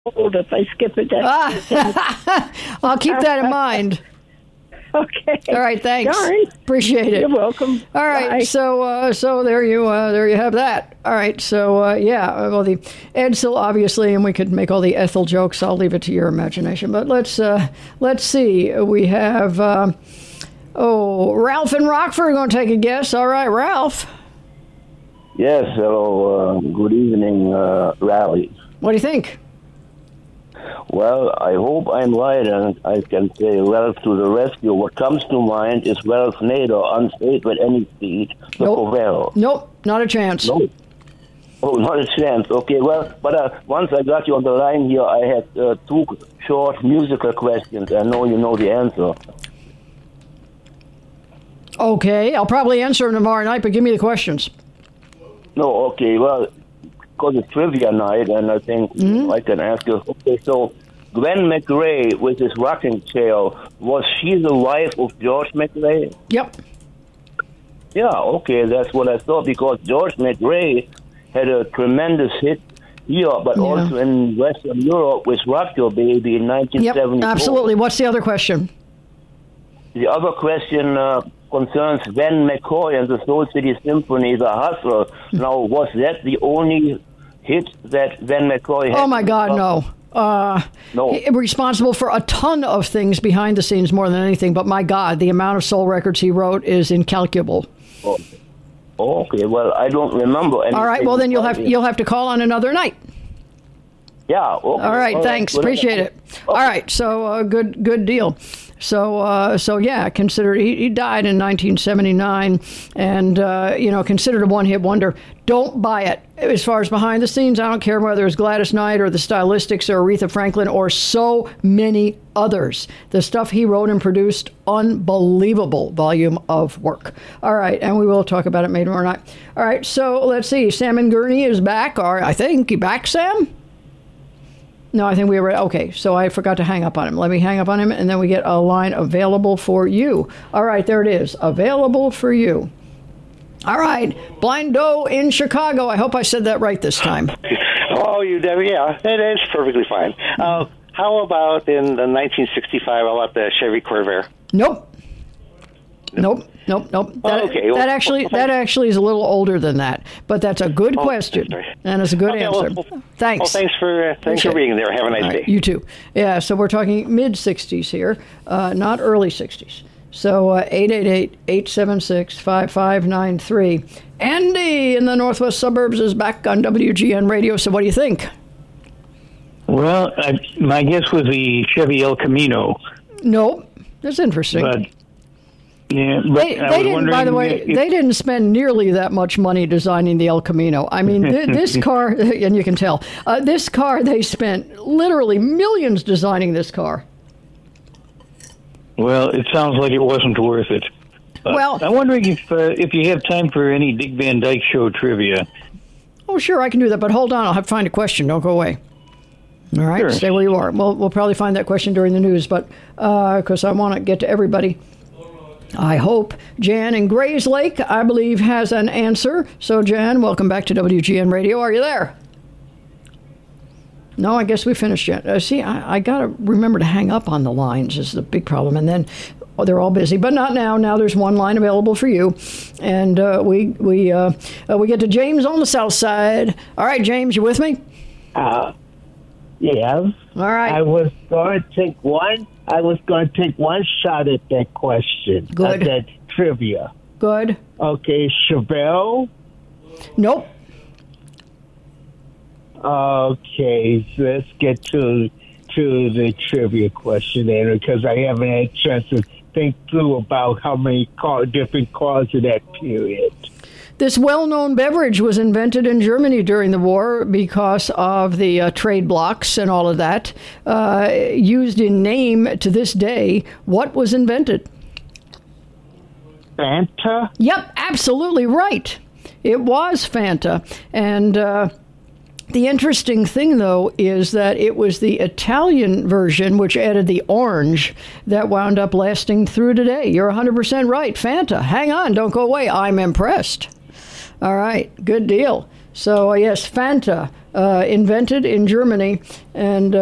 old if I skip a day. I'll keep that in mind. Okay. All right, thanks. Sorry. Appreciate it. You're welcome. All right, Bye. so there you have that. All right, so well, the Edsel obviously, and we could make all the Ethel jokes. I'll leave it to your imagination. But let's see. We have Ralph in Rockford are going to take a guess. All right, Ralph. Yes, hello. Good evening, Rally. What do you think? Well, I hope I'm right, and I can say Ralph to the rescue. What comes to mind is Ralph Nader, unsafe at any speed, the Povero. Nope, not a chance. No. Oh, not a chance. Okay, well, but once I got you on the line here, I had two short musical questions. I know you know the answer. Okay, I'll probably answer them tomorrow night, but give me the questions. No, okay, well, because it's trivia night, and I think I can ask you. Okay, so Gwen McRae with his rocking chair, was she the wife of George McRae? Yep. Yeah, okay, that's what I thought, because George McRae had a tremendous hit here, but also in Western Europe with Rock Your Baby in 1974. Yep, absolutely. What's the other question? The other question concerns Van McCoy and the Soul City Symphony, The Hustler. Now, was that the only hit that Van McCoy had? Oh, my God, no. No. Responsible for a ton of things behind the scenes more than anything, but my God, the amount of soul records he wrote is incalculable. Oh, okay, well, I don't remember anything. All right, well, then you'll have to call on another night. Yeah, okay. All right, thanks. Appreciate it. Okay. All right, so good deal. So yeah, considered he died in 1979, and considered a one-hit wonder. Don't buy it. As far as behind the scenes, I don't care whether it's Gladys Knight or the Stylistics or Aretha Franklin or so many others. The stuff he wrote and produced, unbelievable volume of work. All right, and we will talk about it maybe tomorrow night. All right, so let's see. Sam and Gurney is back, or I think you back, Sam? No, I think we were, okay, so I forgot to hang up on him. Let me hang up on him, and then we get a line available for you. All right, there it is, available for you. All right, Blind Doe in Chicago. I hope I said that right this time. Oh, yeah, it is perfectly fine. How about in the 1965, how about the Chevy Corvair? Nope. That actually is a little older than that, but that's a good question, and it's a good answer. Thanks. Well, thanks for being there. Have a nice day. You too. Yeah, so we're talking mid-60s here, not early 60s. So 888-876-5593. Andy in the northwest suburbs is back on WGN Radio. So what do you think? Well, my guess was the Chevy El Camino. No, that's interesting. But they didn't. By the way, they didn't spend nearly that much money designing the El Camino. I mean, this car, and you can tell, this car, they spent literally millions designing this car. Well, it sounds like it wasn't worth it. Well, I'm wondering if you have time for any Dick Van Dyke Show trivia. Oh, sure, I can do that, but hold on, I'll have to find a question. Don't go away. All right, sure. Stay where you are. We'll probably find that question during the news, but because I want to get to everybody. I hope. Jan in Grays Lake, I believe, has an answer. So, Jan, welcome back to WGN Radio. Are you there? No, I guess we finished yet. See, I got to remember to hang up on the lines is the big problem. And then they're all busy, but not now. Now there's one line available for you. And we get to James on the south side. All right, James, you with me? Yes. All right. I was going to take one shot at that question. Good. That trivia. Good. Okay, Chevelle? Nope. Okay, so let's get to the trivia question then, because I haven't had a chance to think through about how many different cars of that period. This well-known beverage was invented in Germany during the war because of the trade blocks and all of that. Used in name to this day. What was invented? Fanta? Yep, absolutely right. It was Fanta. And the interesting thing, though, is that it was the Italian version, which added the orange, that wound up lasting through today. You're 100% right. Fanta. Hang on. Don't go away. I'm impressed. All right. Good deal. So yes, Fanta, invented in Germany, and